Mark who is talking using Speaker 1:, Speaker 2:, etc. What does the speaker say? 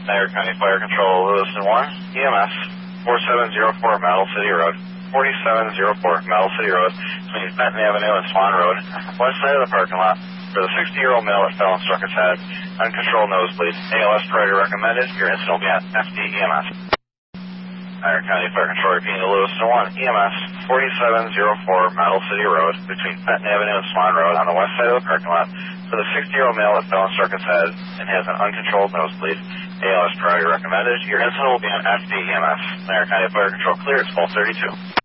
Speaker 1: Niagara County Fire Control, Lewiston 1, EMS, 4704 Metal City Road. 4704 Metal City Road, between Benton Avenue and Swan Road, west side of the parking lot, for the 60-year-old male that fell and struck his head, uncontrolled nosebleed. ALS priority recommended. Your incident will be at FDEMS. Niagara County Fire Control repeating to Lewiston 1, EMS, 4704 Metal City Road, between Benton Avenue and Swan Road, on the west side of the parking lot, for the 60-year-old male that fell and struck his head and has an uncontrolled nosebleed. ALS priority recommended. Your incident will be on FDEMS. Niagara County Fire Control clear. It's 1232.